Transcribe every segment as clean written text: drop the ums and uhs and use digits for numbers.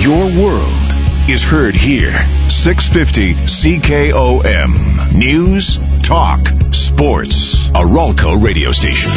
Your world is heard here. 650 CKOM. News, talk, sports. A Ralco radio station.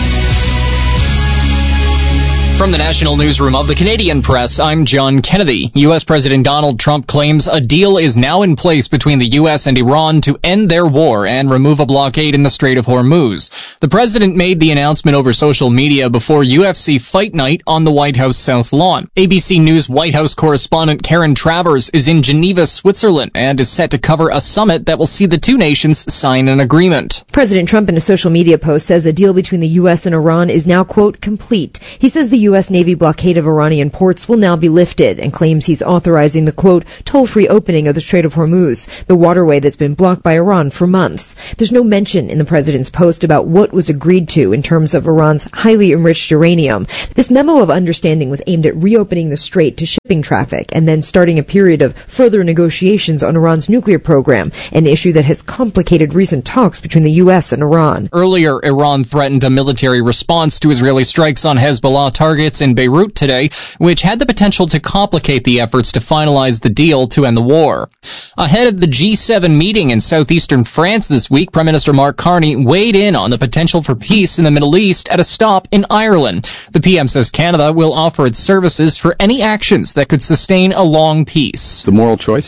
From the National Newsroom of the Canadian Press, I'm John Kennedy. U.S. President Donald Trump claims a deal is now in place between the U.S. and Iran to end their war and remove a blockade in the Strait of Hormuz. The president made the announcement over social media before UFC Fight Night on the White House South Lawn. ABC News White House correspondent Karen Travers is in Geneva, Switzerland, and is set to cover a summit that will see the two nations sign an agreement. President Trump in a social media post says a deal between the U.S. and Iran is now, quote, complete. He says the U.S. Navy blockade of Iranian ports will now be lifted and claims he's authorizing the, quote, toll-free opening of the Strait of Hormuz, the waterway that's been blocked by Iran for months. There's no mention in the president's post about what was agreed to in terms of Iran's highly enriched uranium. This memo of understanding was aimed at reopening the strait to shipping traffic and then starting a period of further negotiations on Iran's nuclear program, an issue that has complicated recent talks between the U.S. and Iran. Earlier, Iran threatened a military response to Israeli strikes on Hezbollah targets in Beirut today, which had the potential to complicate the efforts to finalize the deal to end the war. Ahead of the G7 meeting in southeastern France this week, Prime Minister Mark Carney weighed in on the potential for peace in the Middle East at a stop in Ireland. The PM says Canada will offer its services for any actions that could sustain a long peace. The moral choice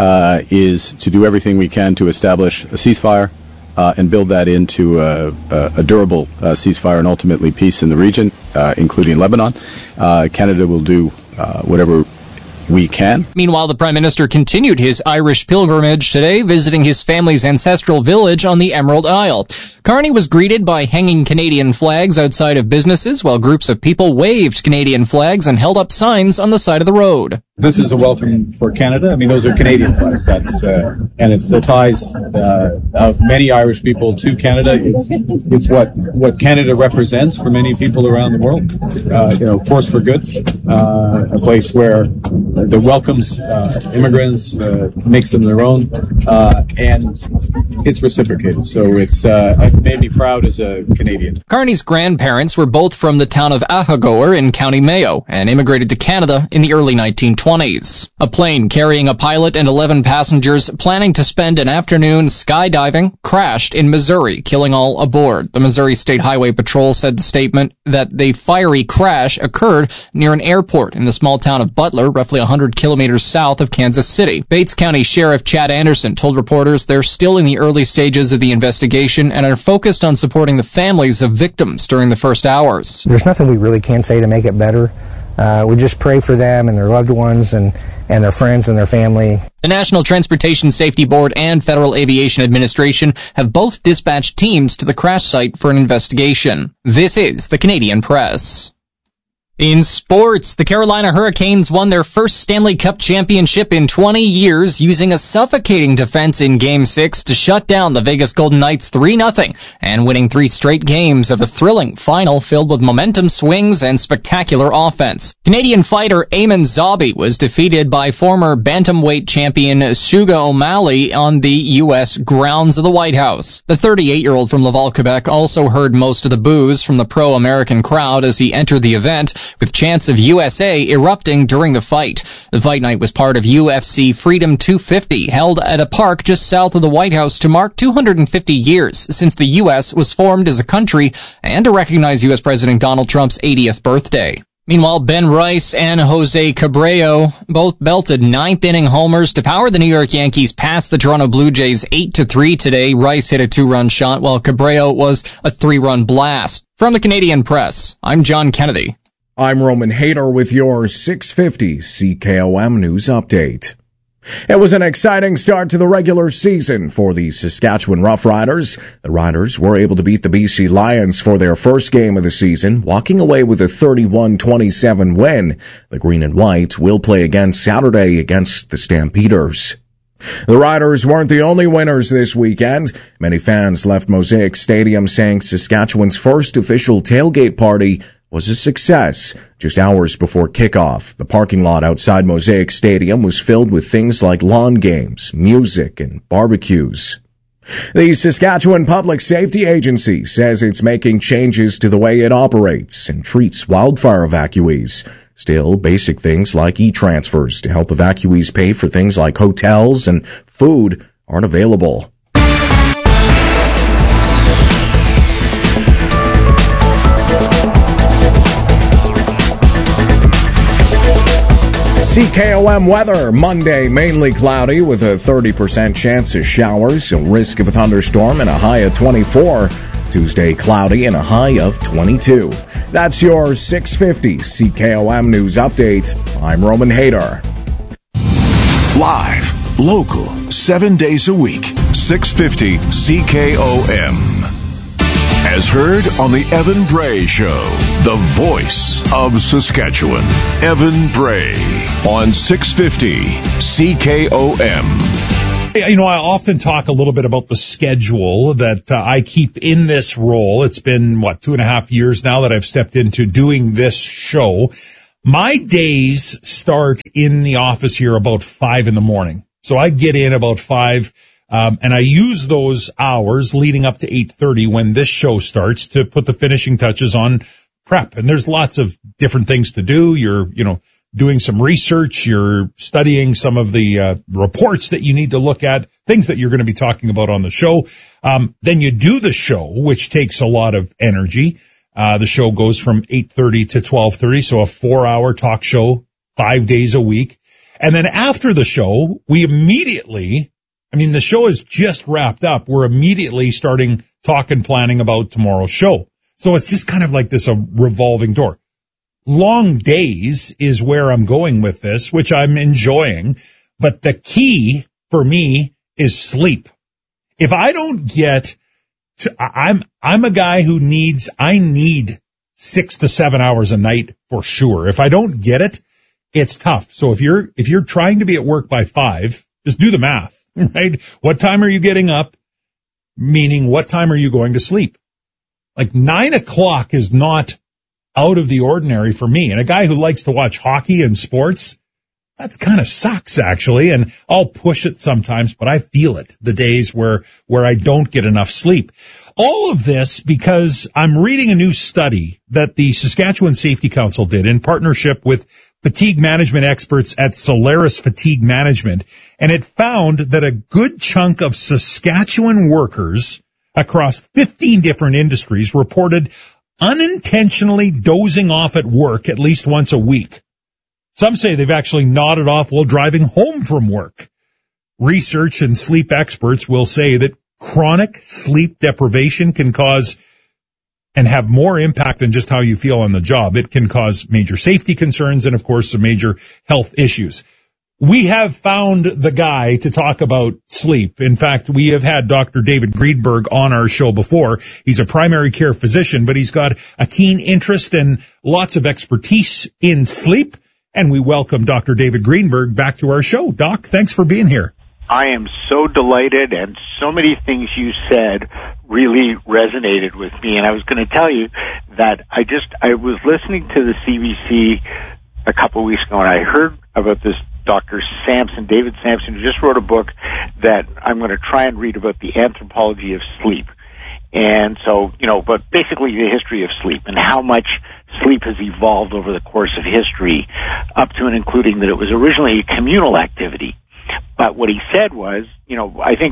is to do everything we can to establish a ceasefire and build that into a durable ceasefire and ultimately peace in the region, including Lebanon. Canada will do whatever we can. Meanwhile, the Prime Minister continued his Irish pilgrimage today, visiting his family's ancestral village on the Emerald Isle. Carney was greeted by hanging Canadian flags outside of businesses, while groups of people waved Canadian flags and held up signs on the side of the road. This is a welcome for Canada. I mean, those are Canadian flags. That's and it's the ties of many Irish people to Canada. It's what Canada represents for many people around the world. Force for good, a place where that welcomes immigrants, makes them their own, and it's reciprocated. So it made me proud as a Canadian. Carney's grandparents were both from the town of Ahagoer in County Mayo and immigrated to Canada in the early 1920s. A plane carrying a pilot and 11 passengers planning to spend an afternoon skydiving crashed in Missouri, killing all aboard. The Missouri State Highway Patrol said the statement that the fiery crash occurred near an airport in the small town of Butler, roughly 100 kilometers south of Kansas City. Bates County Sheriff Chad Anderson told reporters they're still in the early stages of the investigation and are focused on supporting the families of victims during the first hours. There's nothing we really can say to make it better. We just pray for them and their loved ones and their friends and their family. The National Transportation Safety Board and Federal Aviation Administration have both dispatched teams to the crash site for an investigation. This is the Canadian Press. In sports, the Carolina Hurricanes won their first Stanley Cup championship in 20 years using a suffocating defense in Game 6 to shut down the Vegas Golden Knights 3-0 and winning 3 straight games of a thrilling final filled with momentum swings and spectacular offense. Canadian fighter Eamon Zabi was defeated by former bantamweight champion Suga O'Malley on the U.S. grounds of the White House. The 38-year-old from Laval, Quebec also heard most of the boos from the pro-American crowd as he entered the event, with chants of USA erupting during the fight. The fight night was part of UFC Freedom 250, held at a park just south of the White House to mark 250 years since the U.S. was formed as a country and to recognize U.S. President Donald Trump's 80th birthday. Meanwhile, Ben Rice and Jose Cabrera both belted ninth-inning homers to power the New York Yankees past the Toronto Blue Jays 8-3 today. Rice hit a 2-run shot, while Cabrera was a 3-run blast. From the Canadian Press, I'm John Kennedy. I'm Roman Hayter with your 650 CKOM News Update. It was an exciting start to the regular season for the Saskatchewan Roughriders. The Riders were able to beat the BC Lions for their first game of the season, walking away with a 31-27 win. The Green and White will play again Saturday against the Stampeders. The Riders weren't the only winners this weekend. Many fans left Mosaic Stadium saying Saskatchewan's first official tailgate party was a success. Just hours before kickoff, the parking lot outside Mosaic Stadium was filled with things like lawn games, music, and barbecues. The Saskatchewan Public Safety Agency says it's making changes to the way it operates and treats wildfire evacuees. Still, basic things like e-transfers to help evacuees pay for things like hotels and food aren't available. CKOM weather. Monday, mainly cloudy with a 30% chance of showers, a risk of a thunderstorm and a high of 24. Tuesday, cloudy and a high of 22. That's your 650 CKOM News Update. I'm Roman Hader. Live, local, 7 days a week, 650 CKOM. As heard on the Evan Bray Show, the voice of Saskatchewan. Evan Bray on 650 CKOM. You know, I often talk a little bit about the schedule that I keep in this role. It's been, 2.5 years now that I've stepped into doing this show. My days start in the office here about 5 in the morning. So I get in about 5. And I use those hours leading up to 8:30 when this show starts to put the finishing touches on prep. And there's lots of different things to do. You're, doing some research. You're studying some of the reports that you need to look at, things that you're going to be talking about on the show. Then you do the show, which takes a lot of energy. The show goes from 8:30 to 12:30, so a 4-hour talk show, 5 days a week. And then after the show, we immediately, the show is just wrapped up. We're immediately starting talking, planning about tomorrow's show. So it's just kind of like this, a revolving door. Long days is where I'm going with this, which I'm enjoying. But the key for me is sleep. If I don't get to, I'm a guy who I need 6 to 7 hours a night for sure. If I don't get it, it's tough. So if you're trying to be at work by 5, just do the math. Right? What time are you getting up? Meaning, what time are you going to sleep? Like 9 o'clock is not out of the ordinary for me. And a guy who likes to watch hockey and sports, that kind of sucks actually. And I'll push it sometimes, but I feel it the days where I don't get enough sleep. All of this because I'm reading a new study that the Saskatchewan Safety Council did in partnership with fatigue management experts at Solaris Fatigue Management, and it found that a good chunk of Saskatchewan workers across 15 different industries reported unintentionally dozing off at work at least once a week. Some say they've actually nodded off while driving home from work. Research and sleep experts will say that chronic sleep deprivation can cause and have more impact than just how you feel on the job. It can cause major safety concerns and, of course, some major health issues. We have found the guy to talk about sleep. In fact, we have had Dr. David Greenberg on our show before. He's a primary care physician, but he's got a keen interest and lots of expertise in sleep. And we welcome Dr. David Greenberg back to our show. Doc, thanks for being here. I am so delighted, and so many things you said really resonated with me. And I was going to tell you that I was listening to the CBC a couple of weeks ago, and I heard about this Dr. Sampson, David Sampson, who just wrote a book that I'm going to try and read about the anthropology of sleep. And so, but basically the history of sleep and how much sleep has evolved over the course of history, up to and including that it was originally a communal activity. But what he said was, I think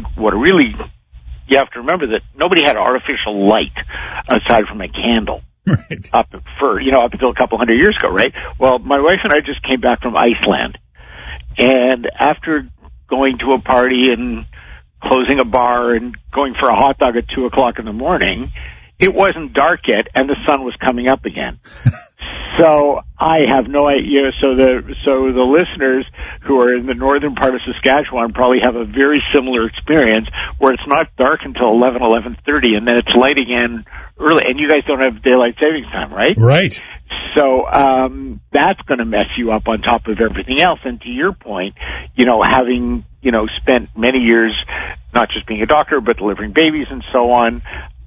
you have to remember that nobody had artificial light aside from a candle. Right. Up until a couple hundred years ago, right? Well, my wife and I just came back from Iceland. And after going to a party and closing a bar and going for a hot dog at 2 o'clock in the morning, it wasn't dark yet and the sun was coming up again. So I have no idea. So the listeners who are in the northern part of Saskatchewan probably have a very similar experience where it's not dark until 11:30, and then it's light again early. And you guys don't have daylight savings time, right? Right. So that's going to mess you up on top of everything else. And to your point, having spent many years not just being a doctor but delivering babies and so on.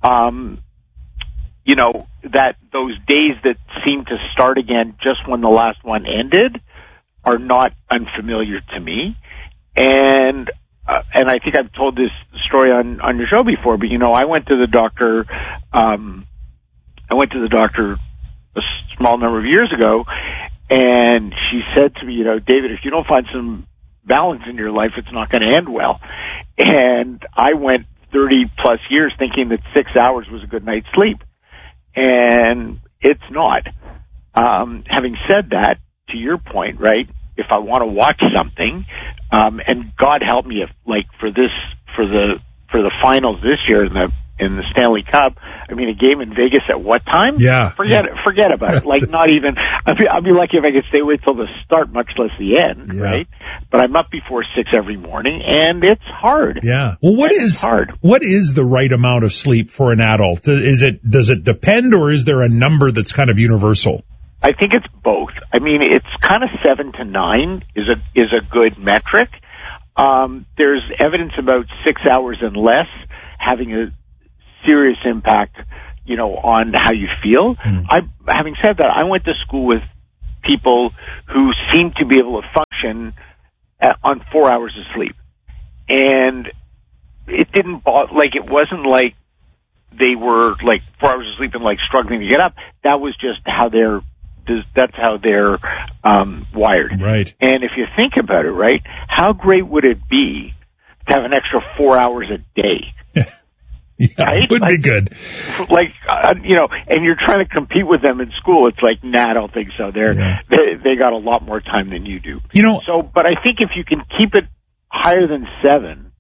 That those days that seem to start again just when the last one ended are not unfamiliar to me. And and I think I've told this story on your show before, but I went to the doctor. I went to the doctor a small number of years ago, and she said to me, David, if you don't find some balance in your life, it's not going to end well. And I went 30 plus years thinking that 6 hours was a good night's sleep, and it's not. Having said that, to your point, right? If I want to watch something, and God help me if, like, for the finals this year in the Stanley Cup, I mean, a game in Vegas at what time? Yeah. Forget about it. Like, not even, I'd be lucky if I could stay awake till the start, much less the end, right? But I'm up before 6 every morning, and it's hard. Yeah. Well, what is the right amount of sleep for an adult? Does it depend, or is there a number that's kind of universal? I think it's both. I mean, it's kind of 7 to 9 is a good metric. There's evidence about 6 hours and less having a serious impact, on how you feel. Having said that, I went to school with people who seemed to be able to function on 4 hours of sleep, and it didn't it wasn't like they were like 4 hours of sleep and like struggling to get up. That was just that's how they're wired. Right. And if you think about it, right, how great would it be to have an extra 4 hours a day? Yeah, right? It would be good. And you're trying to compete with them in school. It's like, nah, I don't think so. They got a lot more time than you do. But I think if you can keep it higher than 7,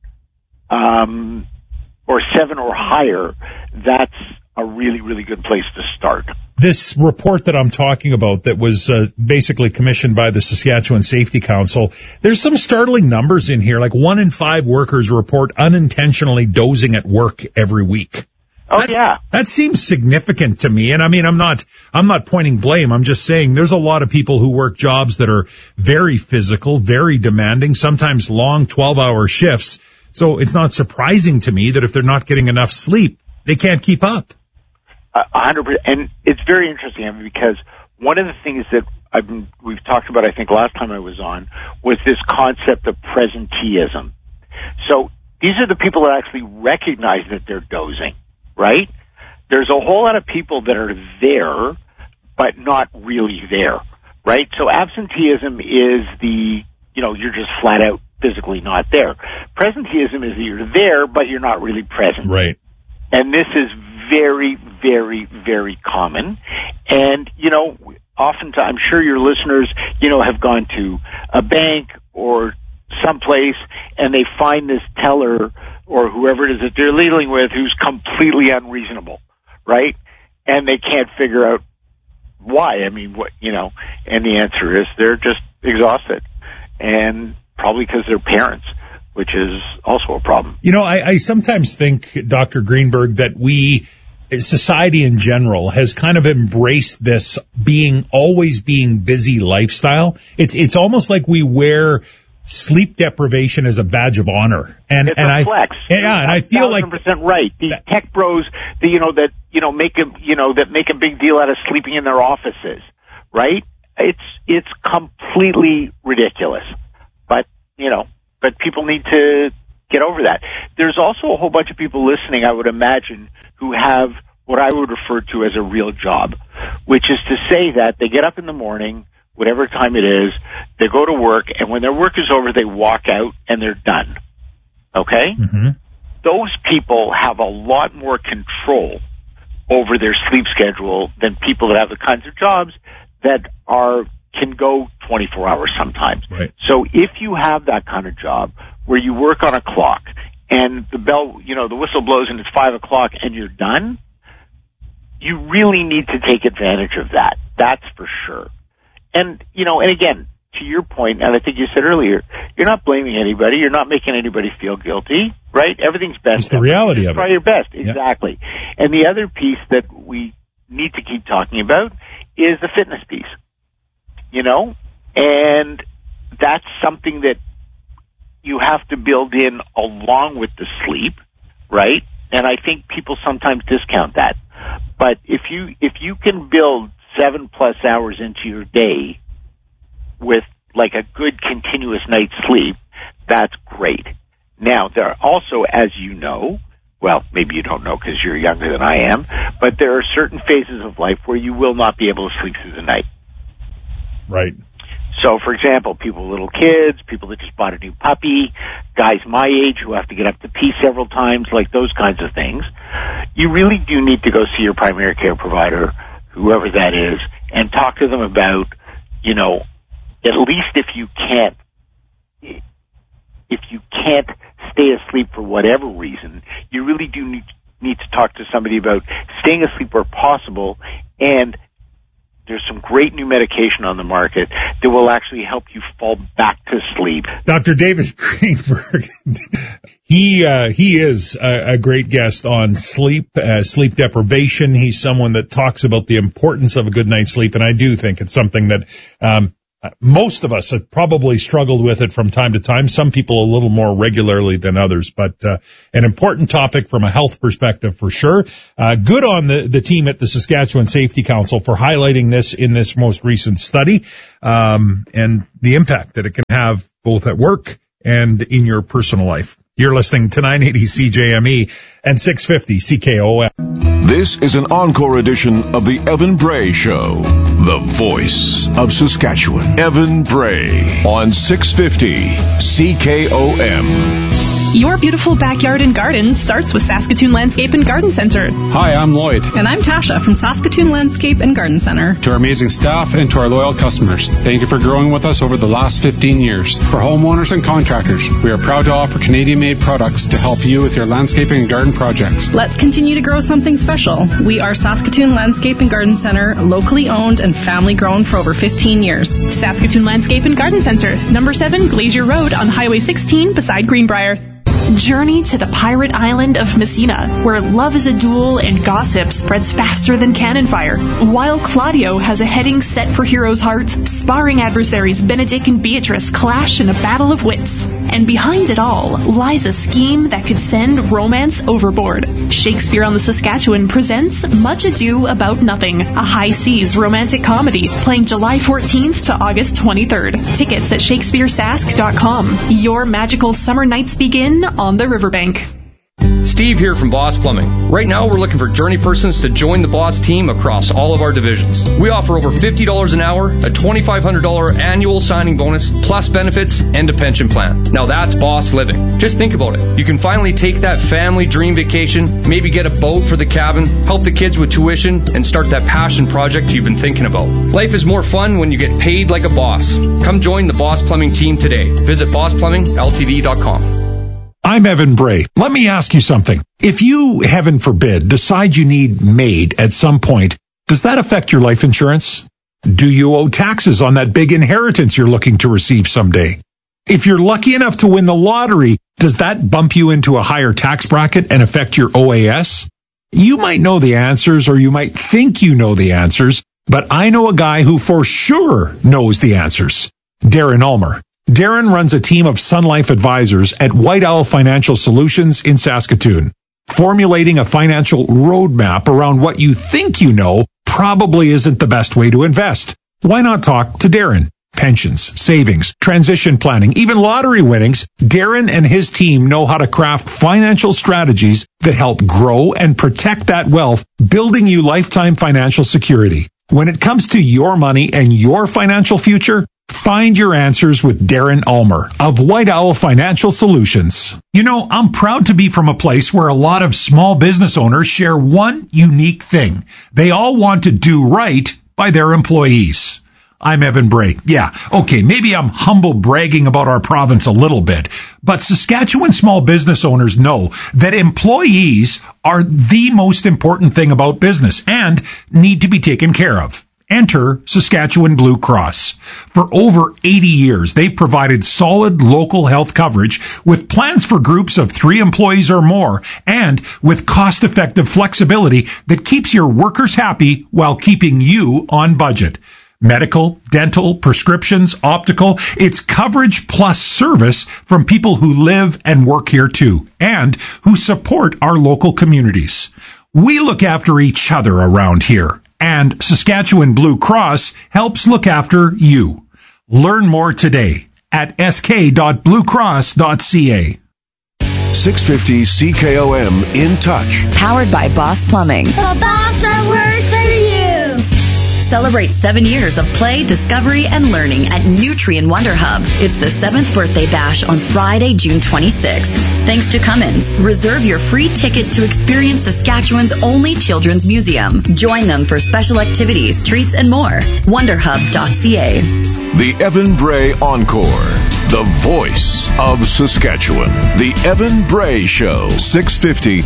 or 7 or higher, that's a really, really good place to start. This report that I'm talking about that was basically commissioned by the Saskatchewan Safety Council, there's some startling numbers in here, like 1 in 5 workers report unintentionally dozing at work every week. That seems significant to me. And I mean, I'm not pointing blame. I'm just saying there's a lot of people who work jobs that are very physical, very demanding, sometimes long 12-hour shifts. So it's not surprising to me that if they're not getting enough sleep, they can't keep up. 100%. And it's very interesting, because one of the things that we've talked about, I think last time I was on, was this concept of presenteeism. So these are the people that actually recognize that they're dozing, right? There's a whole lot of people that are there, but not really there, right? So absenteeism is you're just flat out physically not there. Presenteeism is that you're there, but you're not really present. Right. And this is very, very, very common. And, oftentimes, I'm sure your listeners, have gone to a bank or someplace and they find this teller or whoever it is that they're dealing with who's completely unreasonable, right? And they can't figure out why. I mean, and the answer is they're just exhausted. And probably because they're parents, which is also a problem. I sometimes think, Dr. Greenberg, that society in general has kind of embraced this always being busy lifestyle. It's almost like we wear sleep deprivation as a badge of honor. And a flex. Yeah, and I feel 100% right. These tech bros, that make a big deal out of sleeping in their offices, right? It's completely ridiculous. But people need to get over that. There's also a whole bunch of people listening, I would imagine, who have what I would refer to as a real job, which is to say that they get up in the morning, whatever time it is, they go to work, and when their work is over, they walk out and they're done. Okay? Mm-hmm. Those people have a lot more control over their sleep schedule than people that have the kinds of jobs that can go 24 hours sometimes. Right. So if you have that kind of job where you work on a clock and the bell, the whistle blows and it's 5 o'clock and you're done, you really need to take advantage of that. That's for sure. And, and again, to your point, and I think you said earlier, you're not blaming anybody. You're not making anybody feel guilty, right? Everything's best. It's the reality of it. Try your best. Exactly. Yeah. And the other piece that we need to keep talking about is the fitness piece. And that's something that you have to build in along with the sleep, right? And I think people sometimes discount that. But if you can build 7+ hours into your day with like a good continuous night's sleep, that's great. Now, there are also, as you know, well, maybe you don't know because you're younger than I am, but there are certain phases of life where you will not be able to sleep through the night. Right. So, for example, people with little kids, people that just bought a new puppy, guys my age who have to get up to pee several times, like those kinds of things. You really do need to go see your primary care provider, whoever that is, and talk to them about, you know, at least if you can't stay asleep for whatever reason, you really do need to talk to somebody about staying asleep where possible, and there's some great new medication on the market that will actually help you fall back to sleep. Dr. David Greenberg, he is a great guest on sleep deprivation. He's someone that talks about the importance of a good night's sleep, and I do think it's something that most of us have probably struggled with it from time to time. Some people a little more regularly than others, but an important topic from a health perspective for sure. Good on the team at the Saskatchewan Safety Council for highlighting this in this most recent study, and the impact that it can have both at work and in your personal life. You're listening to 980 CJME and 650 CKOM. This is an encore edition of the Evan Bray Show, the voice of Saskatchewan. Evan Bray on 650 CKOM. Your beautiful backyard and garden starts with Saskatoon Landscape and Garden Center. Hi, I'm Lloyd. And I'm Tasha from Saskatoon Landscape and Garden Center. To our amazing staff and to our loyal customers, thank you for growing with us over the last 15 years. For homeowners and contractors, we are proud to offer Canadian-made products to help you with your landscaping and garden projects. Let's continue to grow something special. We are Saskatoon Landscape and Garden Center, locally owned and family grown for over 15 years. Saskatoon Landscape and Garden Center, number 7 Glacier Road on Highway 16 beside Greenbrier. Journey to the pirate island of Messina, where love is a duel and gossip spreads faster than cannon fire. While Claudio has a heading set for heroes' hearts, sparring adversaries Benedict and Beatrice clash in a battle of wits. And behind it all lies a scheme that could send romance overboard. Shakespeare on the Saskatchewan presents Much Ado About Nothing, a high seas romantic comedy playing July 14th to August 23rd. Tickets at shakespearesask.com. Your magical summer nights begin on the riverbank. Steve here from Boss Plumbing. Right now we're looking for journey persons to join the Boss team across all of our divisions. We offer over $50 an hour, a $2,500 annual signing bonus, plus benefits and a pension plan. Now that's Boss living. Just think about it. You can finally take that family dream vacation, maybe get a boat for the cabin, help the kids with tuition, and start that passion project you've been thinking about. Life is more fun when you get paid like a boss. Come join the Boss Plumbing team today. Visit BossPlumbingLTD.com. I'm Evan Bray. Let me ask you something. If you, heaven forbid, decide you need MAID at some point, does that affect your life insurance? Do you owe taxes on that big inheritance you're looking to receive someday? If you're lucky enough to win the lottery, does that bump you into a higher tax bracket and affect your OAS? You might know the answers, or you might think you know the answers, but I know a guy who for sure knows the answers. Darren Ulmer. Darren runs a team of Sun Life advisors at White Owl Financial Solutions in Saskatoon. Formulating a financial roadmap around what you think you know probably isn't the best way to invest. Why not talk to Darren? Pensions, savings, transition planning, even lottery winnings, Darren and his team know how to craft financial strategies that help grow and protect that wealth, building you lifetime financial security. When it comes to your money and your financial future, find your answers with Darren Ulmer of White Owl Financial Solutions. You know, I'm proud to be from a place where a lot of small business owners share one unique thing. They all want to do right by their employees. I'm Evan Bray. Yeah, okay, maybe I'm humble bragging about our province a little bit, but Saskatchewan small business owners know that employees are the most important thing about business and need to be taken care of. Enter Saskatchewan Blue Cross. For over 80 years, they've provided solid local health coverage with plans for groups of 3 employees or more and with cost-effective flexibility that keeps your workers happy while keeping you on budget. Medical, dental, prescriptions, optical, it's coverage plus service from people who live and work here too, and who support our local communities. We look after each other around here, and Saskatchewan Blue Cross helps look after you. Learn more today at sk.bluecross.ca. 650 CKOM In Touch. Powered by Boss Plumbing. The boss that works for you. Celebrate 7 years of play, discovery, and learning at Nutrien Wonder Hub. It's the 7th birthday bash on Friday, June 26th. Thanks to Cummins, reserve your free ticket to experience Saskatchewan's only children's museum. Join them for special activities, treats, and more. Wonderhub.ca. The Evan Bray Encore. The voice of Saskatchewan. The Evan Bray Show. 650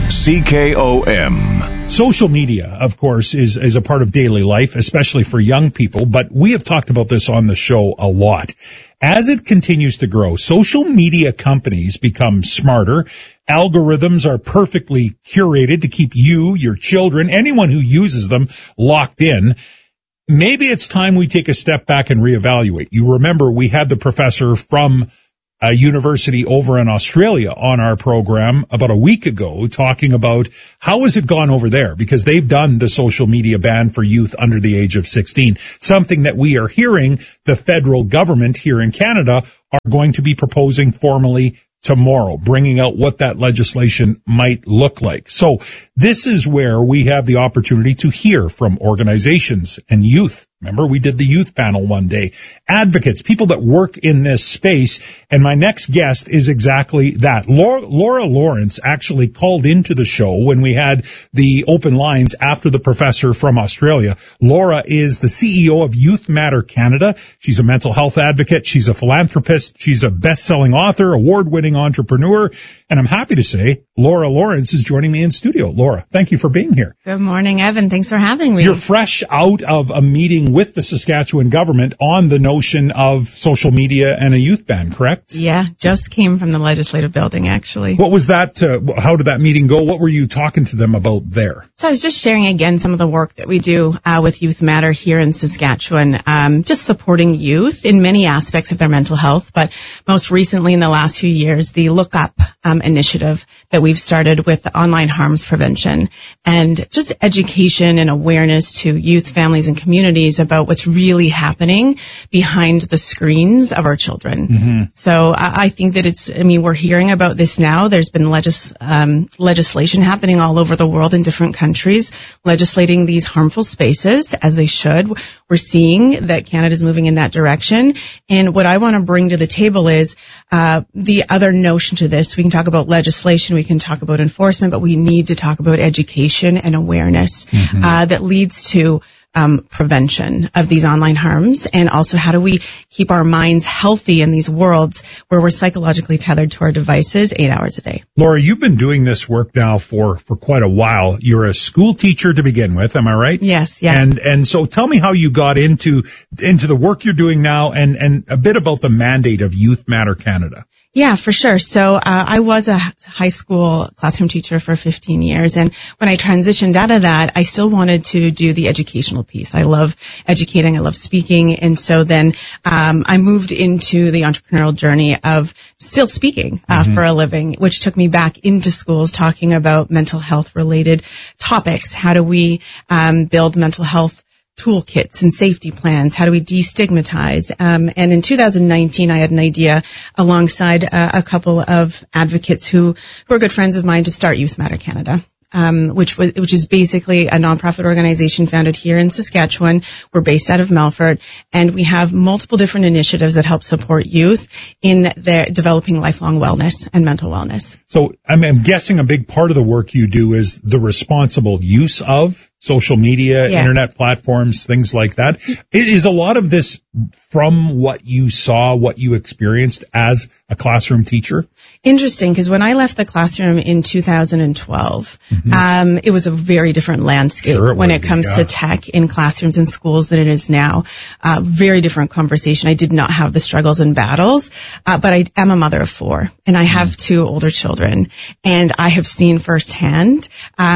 CKOM. Social media, of course, is a part of daily life, especially for young people, but we have talked about this on the show a lot. As it continues to grow, social media companies become smarter. Algorithms are perfectly curated to keep you, your children, anyone who uses them locked in. Maybe it's time we take a step back and reevaluate. You remember we had the professor from a university over in Australia on our program about a week ago talking about how has it gone over there, because they've done the social media ban for youth under the age of 16, something that we are hearing the federal government here in Canada are going to be proposing formally tomorrow, bringing out what that legislation might look like. So this is where we have the opportunity to hear from organizations and youth. Remember, we did the youth panel one day. Advocates, people that work in this space. And my next guest is exactly that. Laura Lawrence actually called into the show when we had the open lines after the professor from Australia. Laura is the CEO of Youth Matter Canada. She's a mental health advocate. She's a philanthropist. She's a best-selling author, award-winning entrepreneur. And I'm happy to say Laura Lawrence is joining me in studio. Laura, thank you for being here. Good morning, Evan. Thanks for having me. You're fresh out of a meeting with the Saskatchewan government on the notion of social media and a youth ban, correct? Yeah, just came from the legislative building, actually. What was that? How did that meeting go? What were you talking to them about there? So I was just sharing again some of the work that we do with Youth Matter here in Saskatchewan, just supporting youth in many aspects of their mental health, but most recently in the last few years, the Look Up initiative that we've started with online harms prevention and just education and awareness to youth, families, and communities about what's really happening behind the screens of our children. Mm-hmm. So I think that we're hearing about this now. There's been legislation happening all over the world in different countries, legislating these harmful spaces as they should. We're seeing that Canada's moving in that direction. And what I want to bring to the table is the other notion to this. We can talk about legislation, we can talk about enforcement, but we need to talk about education and awareness that leads to prevention of these online harms, and also how do we keep our minds healthy in these worlds where we're psychologically tethered to our devices 8 hours a day. Laura, you've been doing this work now for quite a while. You're a school teacher to begin with, am I right? Yes, yeah. And so tell me how you got into the work you're doing now and a bit about the mandate of Youth Matter Canada. Yeah, for sure. So I was a high school classroom teacher for 15 years, and when I transitioned out of that, I still wanted to do the educational piece. I love educating, I love speaking, and so then I moved into the entrepreneurial journey of still speaking for a living, which took me back into schools talking about mental health related topics. How do we build mental health toolkits and safety plans? How do we destigmatize? And in 2019, I had an idea alongside a couple of advocates who are good friends of mine to start Youth Matter Canada. Which is basically a nonprofit organization founded here in Saskatchewan. We're based out of Melfort, and we have multiple different initiatives that help support youth in their developing lifelong wellness and mental wellness. So I'm guessing a big part of the work you do is the responsible use of social media, internet platforms, things like that. Is a lot of this from what you saw, what you experienced as a classroom teacher? Interesting, because when I left the classroom in 2012, it was a very different landscape when it comes to tech in classrooms and schools than it is now. Very different conversation. I did not have the struggles and battles, but I am a mother of 4, and I have 2 older children, and I have seen firsthand,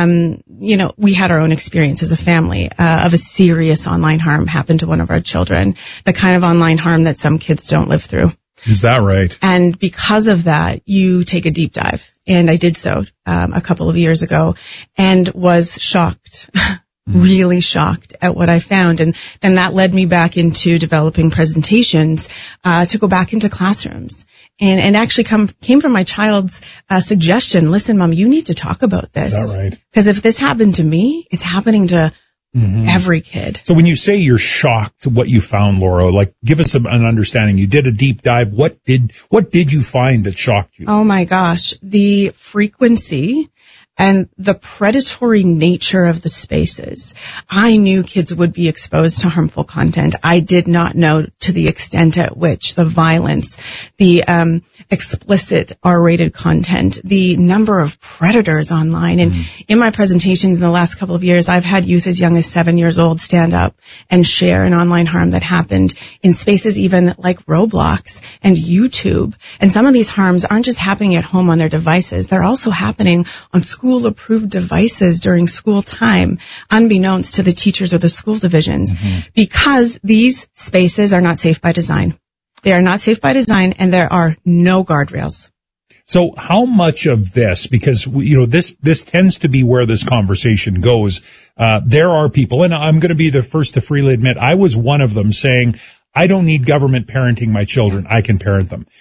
we had our own experience as a family of a serious online harm happen to one of our children, the kind of online harm that some kids don't live through. Is that right? And because of that, you take a deep dive. And I did so a couple of years ago and was shocked really shocked at what I found. And that led me back into developing presentations, to go back into classrooms. And actually came from my child's suggestion. Listen, Mom, you need to talk about this. Is that right? Because if this happened to me, it's happening to every kid. So when you say you're shocked at what you found, Laura, like give us an understanding. You did a deep dive. What did you find that shocked you? Oh my gosh, the frequency and the predatory nature of the spaces. I knew kids would be exposed to harmful content. I did not know to the extent at which the violence, the explicit R-rated content, the number of predators online. And in my presentations in the last couple of years, I've had youth as young as 7 years old stand up and share an online harm that happened in spaces even like Roblox and YouTube. And some of these harms aren't just happening at home on their devices. They're also happening on school-approved devices during school time, unbeknownst to the teachers or the school divisions, because these spaces are not safe by design. They are not safe by design, and there are no guardrails. So how much of this, because, this tends to be where this conversation goes, there are people, and I'm going to be the first to freely admit, I was one of them saying, I don't need government parenting my children. I can parent them.